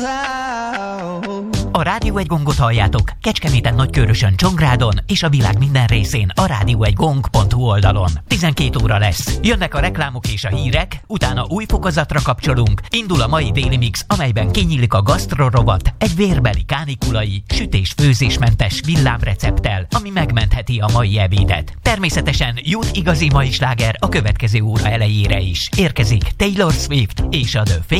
A Rádió Egy Gongot halljátok Kecskeméten, Nagykőrösön, Csongrádon és a világ minden részén a radioegygong.hu oldalon. 12 óra lesz. Jönnek a reklámok és a hírek, utána új fokozatra kapcsolunk, indul a mai déli mix, amelyben kinyílik a gasztrorovat egy vérbeli, kánikulai, sütés-főzésmentes villámrecepttel, ami megmentheti a mai ebédet. Természetesen jut igazi mai sláger a következő óra elejére is. Érkezik Taylor Swift és a The